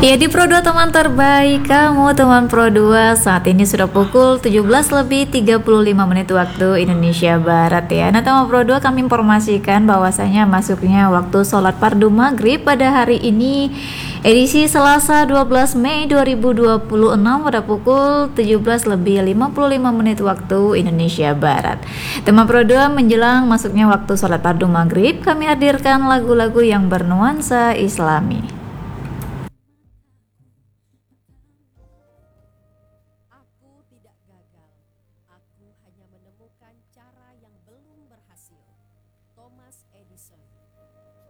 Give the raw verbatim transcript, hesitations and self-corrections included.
Ya di Pro dua teman terbaik kamu teman Pro dua. Saat ini sudah pukul tujuh belas lebih tiga puluh lima menit waktu Indonesia Barat ya. Nah teman Pro dua, kami informasikan bahwasanya masuknya waktu sholat fardu maghrib pada hari ini edisi Selasa dua belas Mei dua ribu dua puluh enam pada pukul tujuh belas lebih lima puluh lima menit waktu Indonesia Barat. Teman Pro dua, menjelang masuknya waktu sholat fardu maghrib, kami hadirkan lagu-lagu yang bernuansa Islami. Aku tidak gagal, aku hanya menemukan cara yang belum berhasil. Thomas Edison.